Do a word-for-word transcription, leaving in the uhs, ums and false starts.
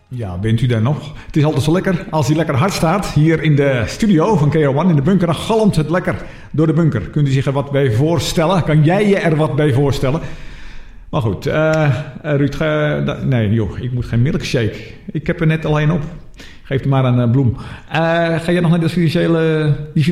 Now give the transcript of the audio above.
Ja, bent u daar nog? Het is altijd zo lekker als hij lekker hard staat. Hier in de studio van K R O One in de bunker. Dan galmt het lekker door de bunker. Kunt u zich er wat bij voorstellen? Kan jij je er wat bij voorstellen? Maar goed, uh, Ruud, ga, da, nee joh, ik moet geen milkshake. Ik heb er net alleen op. Geef er maar een uh, bloem. Uh, ga jij nog naar de financiële... Die